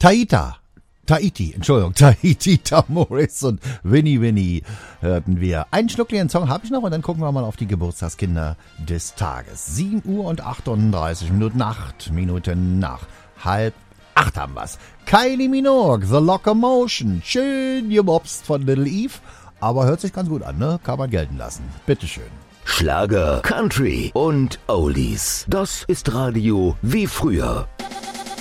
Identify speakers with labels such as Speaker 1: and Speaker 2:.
Speaker 1: Tahiti, Tamoris und Winnie hörten wir. Einen schnuckligen Song habe ich noch und dann gucken wir mal auf die Geburtstagskinder des Tages. 7 Uhr und 38 Minuten, 8 Minuten nach 7:30 haben wir's. Kylie Minogue, The Locomotion, schön gemobst von Little Eve, aber hört sich ganz gut an, ne? Kann man gelten lassen. Bitteschön.
Speaker 2: Schlager, Country und Oldies. Das ist Radio wie früher.